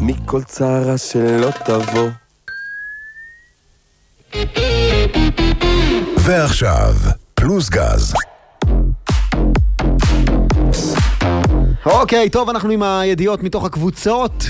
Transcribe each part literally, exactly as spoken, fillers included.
אני כל צערה שלא תבוא. ועכשיו, פלוס גז. אוקיי, טוב, אנחנו עם הידיעות מתוך הקבוצות.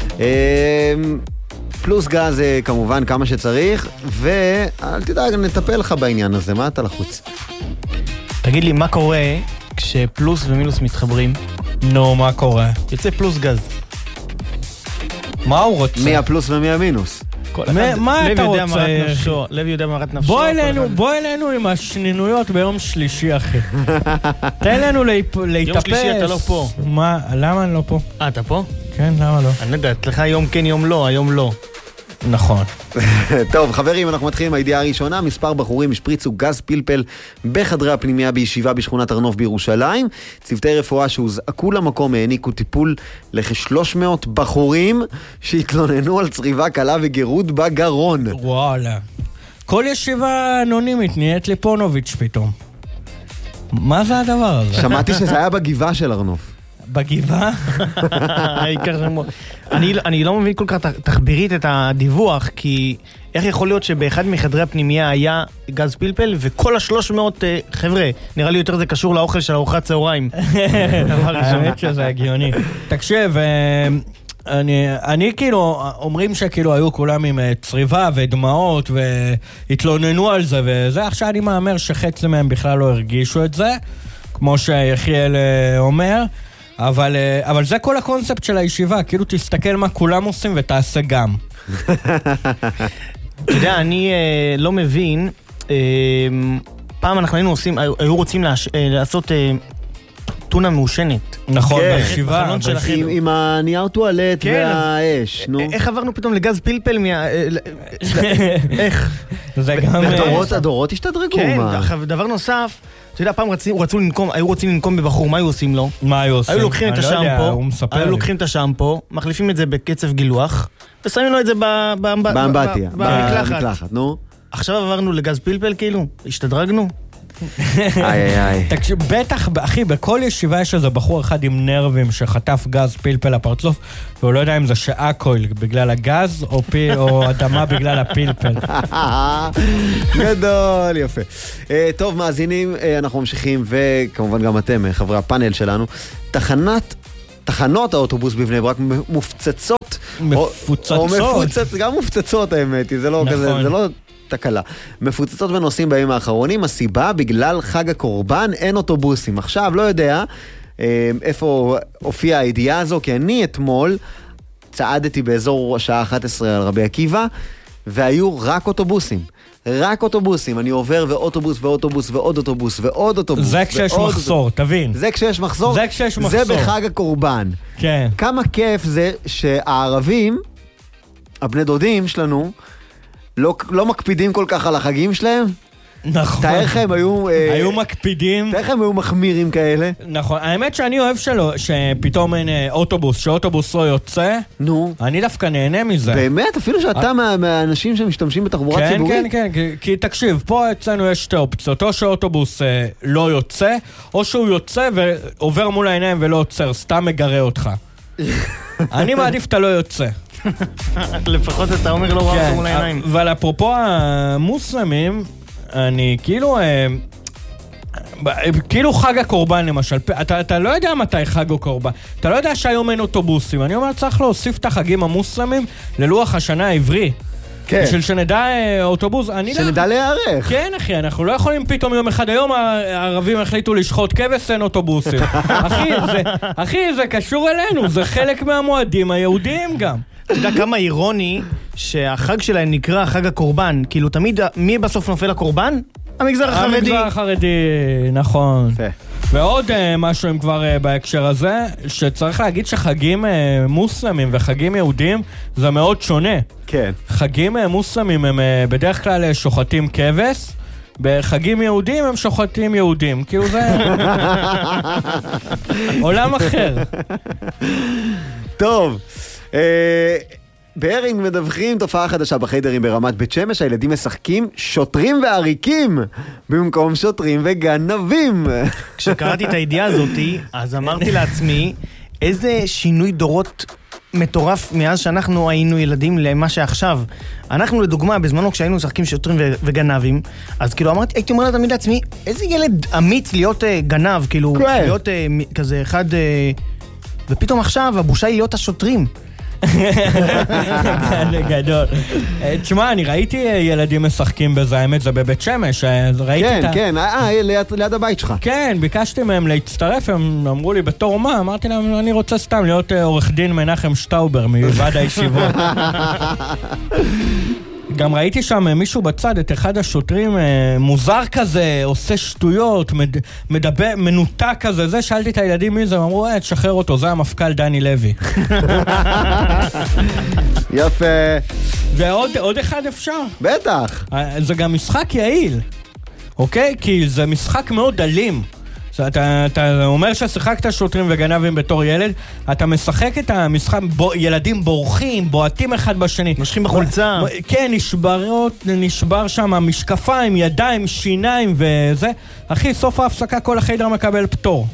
פלוס גז כמובן כמה שצריך, ואל תדאג, נטפל לך בעניין הזה, מה אתה לחוץ? תגיד לי, מה קורה כשפלוס ומינוס מתחברים? נו, מה קורה? יוצא פלוס גז. מה הוא רוצה? מי הפלוס ומי המינוס? מה אתה רוצה? לב יודע מרת נפשו. בוא אלינו, בוא אלינו עם השנינויות ביום שלישי, אחי. תן לנו להתאפס. יום שלישי אתה לא פה. מה, למה אני לא פה? אה, אתה פה? כן, למה לא? אני לא יודעת, לך יום כן, יום לא, היום לא. נכון. טוב, חברים, אנחנו מתחילים עם הידיעה הראשונה. מספר בחורים השפריצו גז פלפל בחדרי הפנימיה בישיבה בשכונת הר-נוף בירושלים. צוותי רפואה שהוזעקו למקום העניקו טיפול לכ-שלוש מאות בחורים שהתלוננו על צריבה קלה וגירוד בגרון. וואלה. כל ישיבה אנונימית נהיית לפונוביץ' פתאום. מה זה הדבר הזה? שמעתי שזה היה בגבעה של הר-נוף. בגבעה? אני לא מבין כל כך תחבירית את הדיווח, כי איך יכול להיות שבאחד מחדרי הפנימיה היה גז פלפל, וכל השלוש מאות חבר'ה, נראה לי יותר זה קשור לאוכל של ארוחת צהריים. האמת שזה הגיוני. תקשיב, אני, אני כאילו, אומרים שכאילו היו כולם עם צריבה ודמעות והתלוננו על זה וזה, עכשיו אני מאמר שחצי מהם בכלל לא הרגישו את זה, כמו שיחיאל אומר, אבל, אבל זה כל הקונספט של הישיבה, כאילו תסתכל מה כולם עושים ותעשה גם. אתה יודע, אני אה, לא מבין, אה, פעם אנחנו היינו עושים, היו רוצים לעש, אה, לעשות אה, טונה מעושנת. נכון, כן, בישיבה. עם, עם הנייר טואלט כן, והאש, נו. איך עברנו פתאום לגז פלפל מה... איך? זה גם... הדורות, הדורות השתדרגו, כן, מה? דבר נוסף, אתה יודע, פעם רצו, רצו לנקום, היו רוצים לנקום בבחור, מה היו עושים לו? מה היו עושים? היו לוקחים את השמפו, היו לוקחים את השמפו, מחליפים את זה בקצב גילוח, ושמים לו את זה באמבטיה, במקלחת. נו. עכשיו עברנו לגז פלפל, כאילו, השתדרגנו. איי איי איי. תקשיב, בטח, אחי, בכל ישיבה יש איזה בחור אחד עם נרבים שחטף גז פלפל לפרצוף, והוא לא יודע אם זה שאקויל בגלל הגז או, פי, או אדמה בגלל הפלפל. גדול, יפה. uh, טוב, מאזינים, uh, אנחנו ממשיכים, וכמובן גם אתם, חברי הפאנל שלנו. תחנת... תחנות האוטובוס בבני ברק מופצצות. מפוצצות. או, או מפוצצ... גם מופצצות, האמת, זה לא נכון. כזה, זה לא... תקלה. מפוצצות ונוסעים בימים האחרונים, הסיבה בגלל חג הקורבן אין אוטובוסים. עכשיו לא יודע איפה הופיעה הידיעה הזו, כי אני אתמול צעדתי באזור השעה אחת עשרה על רבי עקיבא, והיו רק אוטובוסים. רק אוטובוסים. אני עובר ואוטובוס ואוטובוס ועוד אוטובוס ועוד אוטובוס. זה כשיש מחסור, תבין. זה כשיש מחסור. זה כשיש מחסור. זה בחג הקורבן. כן. כמה כיף זה שהערבים, הבני דודים שלנו, לא, לא מקפידים כל כך על החגים שלהם. נכון. תאר איך הם היו... היו מקפידים. תאר איך הם היו מחמירים כאלה. נכון. האמת שאני אוהב שלו, שפתאום אין אוטובוס, שאוטובוס לא יוצא. נו. אני דווקא נהנה מזה. באמת? אפילו שאתה מה, מהאנשים שמשתמשים בתחבורה כן, ציבורית? כן, כן, כי, כי תקשיב, פה אצלנו יש שתי אופציות. או שאוטובוס אה, לא יוצא, או שהוא יוצא ועובר מול העיניים ולא עוצר, סתם מגרה אותך. אני מעדיף אתה לא יוצא. לפחות אתה אומר לא רואה מול העיניים. אבל אפרופו המוסלמים, אני כאילו... כאילו חג הקורבן למשל, אתה, אתה לא יודע מתי חג הקורבן, אתה לא יודע שהיום אין אוטובוסים, אני אומר צריך להוסיף את החגים המוסלמים ללוח השנה העברי. כן. בשביל שנדע אוטובוס, שנדע להיערך. כן אחי, אנחנו לא יכולים פתאום יום אחד, היום הערבים החליטו לשחוט כבש, אין אוטובוסים. אחי, זה, אחי, זה קשור אלינו, זה חלק מהמועדים היהודיים גם. אתה יודע כמה אירוני שהחג שלהם נקרא חג הקורבן, כאילו תמיד, מי בסוף נופל הקורבן? המגזר החרדי. המגזר החרדי, נכון. יפה. ועוד uh, משהו הם כבר uh, בהקשר הזה, שצריך להגיד שחגים uh, מוסלמים וחגים יהודים זה מאוד שונה. כן. חגים uh, מוסלמים הם uh, בדרך כלל uh, שוחטים כבש, בחגים יהודים הם שוחטים יהודים. כאילו זה עולם אחר. טוב. אה... בהרינג מדווחים תופעה חדשה בחיידרים ברמת בית שמש, הילדים משחקים שוטרים ועריקים במקום שוטרים וגנבים. כשקראתי את הידיעה הזאת, אז אמרתי לעצמי, איזה שינוי דורות מטורף מאז שאנחנו היינו ילדים למה שעכשיו. אנחנו לדוגמה, בזמנו כשהיינו משחקים שוטרים ו- וגנבים, אז כאילו אמרתי, הייתי אומר תמיד לעצמי, איזה ילד אמיץ להיות uh, גנב, כאילו, כן. להיות uh, כזה אחד, uh, ופתאום עכשיו הבושה היא להיות השוטרים. זה גדול. תשמע, אני ראיתי ילדים משחקים בזה, האמת, זה בבית שמש, ראיתי כן, את ה... כן, אה, ליד, ליד הבית שלך. כן, ביקשתי מהם להצטרף, הם אמרו לי בתור מה, אמרתי להם, אני רוצה סתם להיות עורך דין מנחם שטאובר מוועד הישיבות. גם ראיתי שם מישהו בצד, את אחד השוטרים מוזר כזה, עושה שטויות, מדבר, מנותק כזה, זה, שאלתי את הילדים מי זה, הם אמרו, אה, תשחרר אותו, זה המפכ"ל דני לוי. יפה. ועוד עוד אחד אפשר. בטח. זה גם משחק יעיל, אוקיי? כי זה משחק מאוד אלים. אתה, אתה אומר ששיחקת שוטרים וגנבים בתור ילד, אתה משחק את המשחק, בו, ילדים בורחים, בועטים אחד בשני. נושכים בחולצה. כן, נשברות, נשבר שם משקפיים, ידיים, שיניים וזה. אחי, סוף ההפסקה כל החדר מקבל פטור.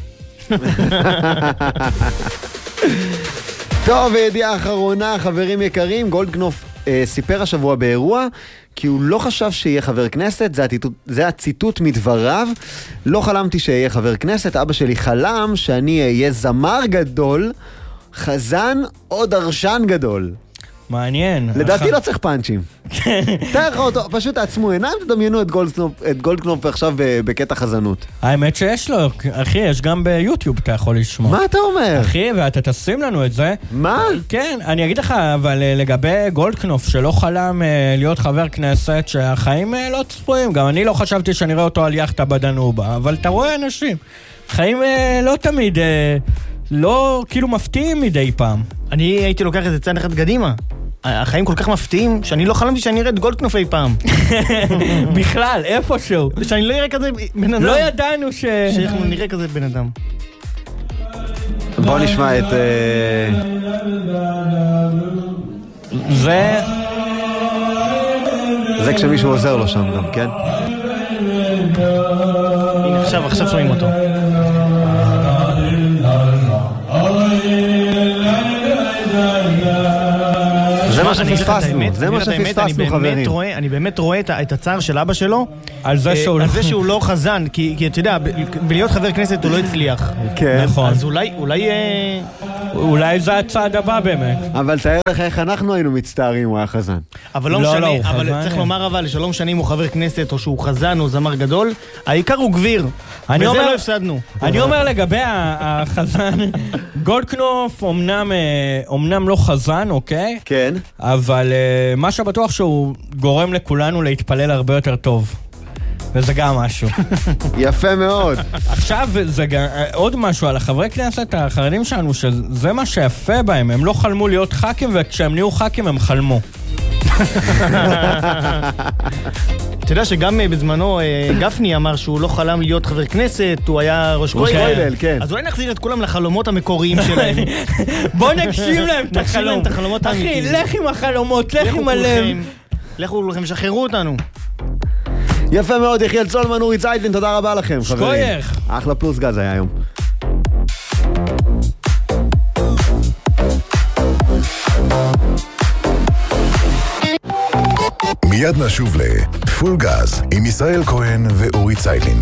טוב, וידיעה אחרונה, חברים יקרים, גולדקנופ אה, סיפר השבוע באירוע, כי הוא לא חשב שיהיה חבר כנסת, זה הציטוט, זה הציטוט מדבריו. לא חלמתי שיהיה חבר כנסת, אבא שלי חלם שאני אהיה זמר גדול, חזן או דרשן גדול. מעניין. לדעתי לא צריך פאנצ'ים. תאר לך אותו, פשוט תעצמו עיניים, תדמיינו את גולדקנופ, את גולדקנופ עכשיו בקטע חזנות. האמת שיש לו, אחי, יש גם ביוטיוב, אתה יכול לשמוע. מה אתה אומר? אחי, ואתה תשים לנו את זה. מה? כן, אני אגיד לך, אבל לגבי גולדקנופ, שלא חלם להיות חבר כנסת, שהחיים לא צפויים, גם אני לא חשבתי שאני רואה אותו על יחטה בדנובה, אבל אתה רואה אנשים, חיים לא תמיד, לא כאילו מפתיעים מדי פעם. אני הייתי לוקח את זה צעד אחד קדימה. החיים כל כך מפתיעים, שאני לא חלמתי שאני אראה את גולדקנופ אי פעם. בכלל, איפשהו. שאני לא אראה כזה בן אדם. לא ידענו ש... שאנחנו נראה כזה בן אדם. בוא נשמע את... זה... זה כשמישהו עוזר לו שם גם, כן? הנה, עכשיו, עכשיו שומעים אותו. זה מה שפספסנו, זה מה שפספסנו, חברים. אני באמת רואה את הצער של אבא שלו על זה שהוא לא חזן, כי אתה יודע, בלהיות חבר כנסת הוא לא הצליח. כן. נכון. אז אולי, אולי... אולי זה הצעד הבא באמת. אבל תאר לך איך אנחנו היינו מצטערים אם הוא היה חזן. אבל לא משנה, אבל צריך לומר אבל שלא משנה אם הוא חבר כנסת או שהוא חזן או זמר גדול, העיקר הוא גביר, וזה לא הפסדנו. אני אומר לגבי החזן, גולדקנופ אומנם לא חזן, אוקיי? כן. אבל מה שבטוח שהוא גורם לכולנו להתפלל הרבה יותר טוב. וזה גם משהו. יפה מאוד. עכשיו זה גם עוד משהו על החברי כנסת החרדים שלנו, שזה מה שיפה בהם, הם לא חלמו להיות ח"כים, וכשהם נהיו ח"כים הם חלמו. אתה יודע שגם בזמנו גפני אמר שהוא לא חלם להיות חבר כנסת, הוא היה ראש כולל, אז אולי נחזיר את כולם לחלומות המקוריים שלהם. בוא נגשים להם את החלום. אחי, לך עם החלומות, לך עם הלב. לכו לכם, שחררו אותנו. יפה מאוד, יחיאל צולמן, אורי צייטלין, תודה רבה לכם, חברים. שכוייך. אחלה פלוס גז היה היום. מיד נשוב לפול גז עם ישראל כהן ואורי צייטלין.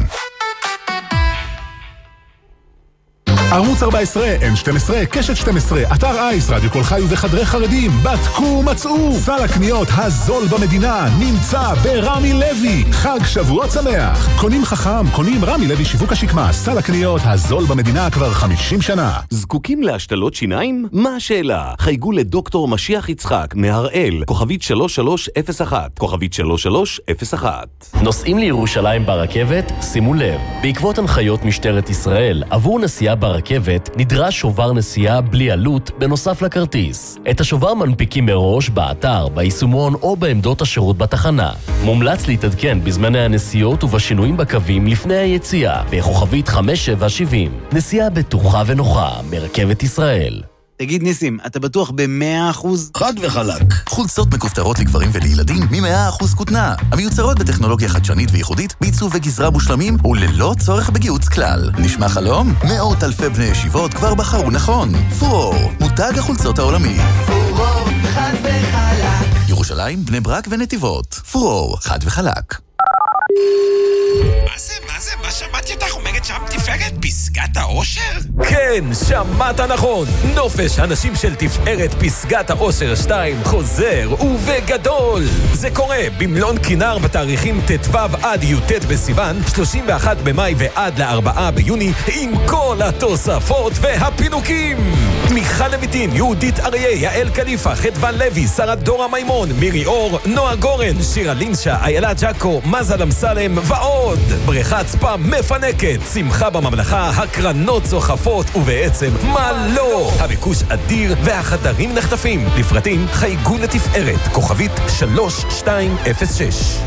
ערוץ ארבע עשרה, אן שתים עשרה, קשת שתים עשרה, אתר אייס, רדיו כל חי וחדרי חרדים, בדקו מצאו. סל הקניות הזול במדינה נמצא ברמי לוי. חג שבועות שמח. קונים חכם, קונים רמי לוי שיווק השקמה. סל הקניות הזול במדינה כבר חמישים שנה. זקוקים להשתלות שיניים? מה השאלה? חייגו לדוקטור משיח יצחק מהראל, כוכבית שלוש שלוש אפס אחת, כוכבית שלוש שלוש אפס אחת. נוסעים לירושלים ברכבת? שימו לב, בעקבות הנחיות משטרת ישראל, עבור נסיעה ברכבת נדרש שובר נסיעה בלי עלות בנוסף לכרטיס. את השובר מנפיקים מראש באתר, ביישומון או בעמדות השירות בתחנה. מומלץ להתעדכן בזמני הנסיעות ובשינויים בקווים לפני היציאה, בכוכבית חמש שבע שבעים. נסיעה בטוחה ונוחה מרכבת ישראל. תגיד ניסים, אתה בטוח ב-מאה אחוז? חד וחלק. חולצות מכופתרות לגברים ולילדים מ-מאה אחוז כותנה. המיוצרות בטכנולוגיה חדשנית וייחודית, בעיצוב וגזרה מושלמים וללא צורך בגיוץ כלל. נשמע חלום? מאות אלפי בני ישיבות כבר בחרו נכון. פורור, מותג החולצות העולמי. פורור, חד וחלק. ירושלים, בני ברק ונתיבות. פורור, חד וחלק. מה זה, מה זה, מה שמעתי אותך אומרת שם תפארת פסגת האושר? כן, שמעת נכון. נופש הנשים של תפארת פסגת האושר שתיים חוזר ובגדול. זה קורה במלון כינר בתאריכים ט"ו עד י"ט בסיוון, שלושים ואחד במאי ועד לארבעה ביוני, עם כל התוספות והפינוקים. מיכל לויטין, יהודית אריה, יעל קליפה, חדוון לוי, שרה דורה מימון, מירי אור, נועה גורן, שירה לינשה, איילה ג'קו, מזל אמסלם ועוד. בריכת ספא מפנקת, שמחה בממלכה, הקרנות זוחפות ובעצם מה לא. הביקוש אדיר והחדרים נחטפים. לפרטים חייגו לתפארת, כוכבית שלוש שתיים אפס שש.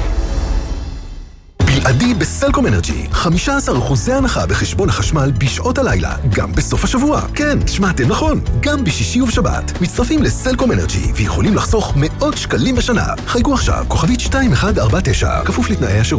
בלעדי בסלקום אנרג'י, חמישה עשר אחוזי הנחה בחשבון החשמל בשעות הלילה, גם בסוף השבוע. כן, שמעתם נכון, גם בשישי ובשבת. מצטרפים לסלקום אנרג'י ויכולים לחסוך מאות שקלים בשנה. חייגו עכשיו, כוכבית שתיים אחת ארבע תשע, כפוף לתנאי השירות.